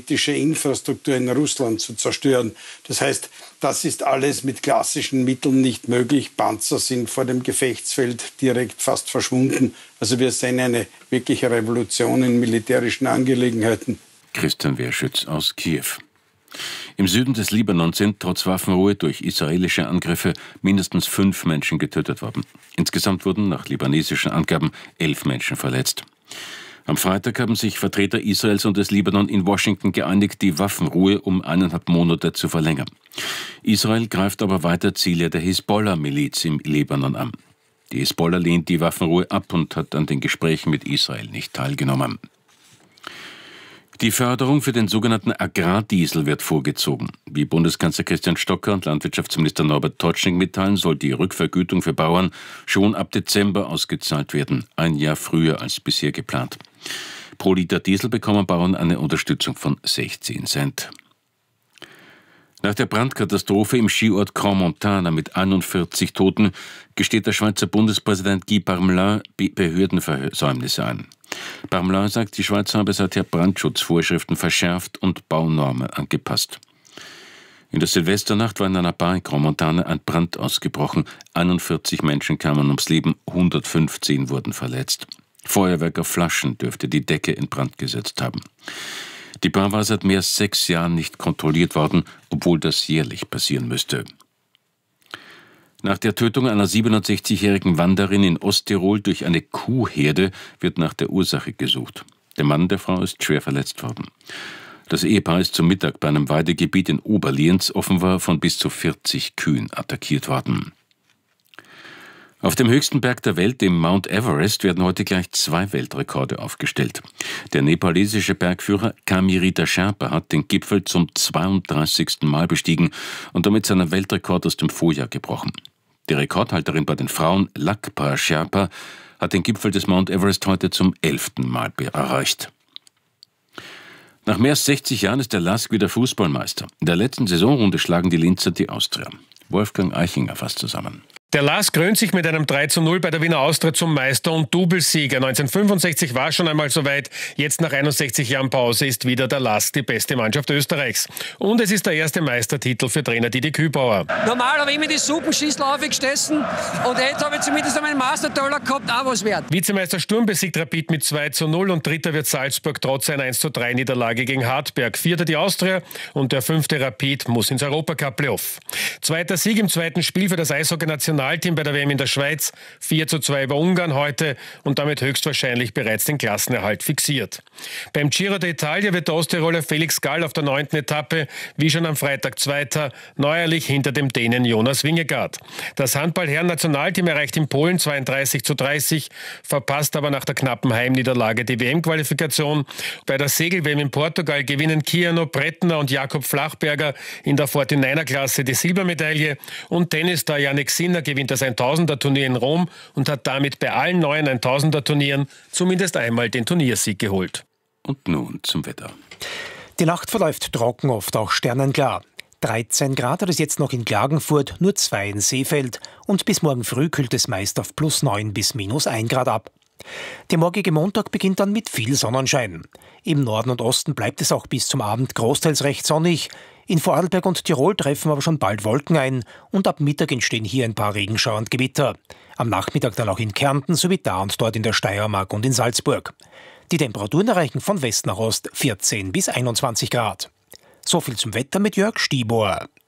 kritische Infrastruktur in Russland zu zerstören. Das heißt, das ist alles mit klassischen Mitteln nicht möglich. Panzer sind vor dem Gefechtsfeld direkt fast verschwunden. Also wir sehen eine wirkliche Revolution in militärischen Angelegenheiten. Christian Wehrschütz aus Kiew. Im Süden des Libanon sind trotz Waffenruhe durch israelische Angriffe mindestens 5 Menschen getötet worden. Insgesamt wurden nach libanesischen Angaben 11 Menschen verletzt. Am Freitag haben sich Vertreter Israels und des Libanon in Washington geeinigt, die Waffenruhe um 1,5 Monate zu verlängern. Israel greift aber weiter Ziele der Hisbollah-Miliz im Libanon an. Die Hisbollah lehnt die Waffenruhe ab und hat an den Gesprächen mit Israel nicht teilgenommen. Die Förderung für den sogenannten Agrardiesel wird vorgezogen. Wie Bundeskanzler Christian Stocker und Landwirtschaftsminister Norbert Totschnig mitteilen, soll die Rückvergütung für Bauern schon ab Dezember ausgezahlt werden, ein Jahr früher als bisher geplant. Pro Liter Diesel bekommen Bauern eine Unterstützung von 16 Cent. Nach der Brandkatastrophe im Skiort Crans-Montana mit 41 Toten gesteht der Schweizer Bundespräsident Guy Parmelin Behördenversäumnisse ein. Parmelin sagt, die Schweiz habe seither Brandschutzvorschriften verschärft und Baunormen angepasst. In der Silvesternacht war in einer Bar in Crans-Montana ein Brand ausgebrochen. 41 Menschen kamen ums Leben, 115 wurden verletzt. Feuerwerk auf Flaschen dürfte die Decke in Brand gesetzt haben. Die Bar war seit mehr als 6 Jahren nicht kontrolliert worden, obwohl das jährlich passieren müsste. Nach der Tötung einer 67-jährigen Wanderin in Osttirol durch eine Kuhherde wird nach der Ursache gesucht. Der Mann der Frau ist schwer verletzt worden. Das Ehepaar ist zum Mittag bei einem Weidegebiet in Oberlienz offenbar von bis zu 40 Kühen attackiert worden. Auf dem höchsten Berg der Welt, dem Mount Everest, werden heute gleich 2 Weltrekorde aufgestellt. Der nepalesische Bergführer Kamirita Sherpa hat den Gipfel zum 32. Mal bestiegen und damit seinen Weltrekord aus dem Vorjahr gebrochen. Die Rekordhalterin bei den Frauen, Lakpa Sherpa, hat den Gipfel des Mount Everest heute zum 11. Mal erreicht. Nach mehr als 60 Jahren ist der LASK wieder Fußballmeister. In der letzten Saisonrunde schlagen die Linzer die Austria. Wolfgang Eichinger fasst zusammen. Der LASK krönt sich mit einem 3:0 bei der Wiener Austria zum Meister und Doublesieger. 1965 war schon einmal soweit. Jetzt nach 61 Jahren Pause ist wieder der LASK die beste Mannschaft Österreichs. Und es ist der erste Meistertitel für Trainer Didi Kübauer. Normal habe ich immer die Suppenschüssel aufgestessen und jetzt habe ich zumindest einen Mastertaler gehabt, auch was wert. Vizemeister Sturm besiegt Rapid mit 2:0 und Dritter wird Salzburg trotz einer 1:3 Niederlage gegen Hartberg. Vierter die Austria und der 5. Rapid muss ins Europacup-Playoff. Zweiter Sieg im zweiten Spiel für das Eishockey-Nationalteam bei der WM in der Schweiz, 4:2 über Ungarn heute und damit höchstwahrscheinlich bereits den Klassenerhalt fixiert. Beim Giro d'Italia wird der Osttiroler Felix Gall auf der 9. Etappe wie schon am Freitag Zweiter, neuerlich hinter dem Dänen Jonas Vingegaard. Das Handball-Herren-Nationalteam erreicht in Polen 32:30, verpasst aber nach der knappen Heimniederlage die WM-Qualifikation. Bei der Segel-WM in Portugal gewinnen Kiano Brettner und Jakob Flachberger in der 49er-Klasse die Silbermedaille und Tennisstar Jannik Sinner gewinnt das 1000er-Turnier in Rom und hat damit bei allen 9 1000er-Turnieren zumindest einmal den Turniersieg geholt. Und nun zum Wetter. Die Nacht verläuft trocken, oft auch sternenklar. 13 Grad hat es jetzt noch in Klagenfurt, nur 2 in Seefeld und bis morgen früh kühlt es meist auf +9 bis -1 Grad ab. Der morgige Montag beginnt dann mit viel Sonnenschein. Im Norden und Osten bleibt es auch bis zum Abend großteils recht sonnig. In Vorarlberg und Tirol treffen aber schon bald Wolken ein und ab Mittag entstehen hier ein paar Regenschauer und Gewitter. Am Nachmittag dann auch in Kärnten sowie da und dort in der Steiermark und in Salzburg. Die Temperaturen erreichen von West nach Ost 14 bis 21 Grad. So viel zum Wetter mit Jörg Stibor.